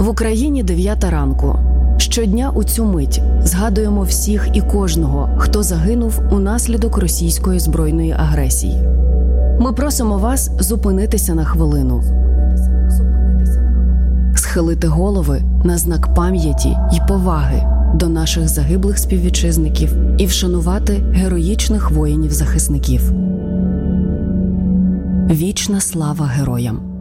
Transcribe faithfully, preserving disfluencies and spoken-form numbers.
В Україні дев'ята ранку. Щодня у цю мить згадуємо всіх і кожного, хто загинув унаслідок російської збройної агресії. Ми просимо вас зупинитися на хвилину, схилити голови на знак пам'яті й поваги до наших загиблих співвітчизників і вшанувати героїчних воїнів-захисників. Вічна слава героям!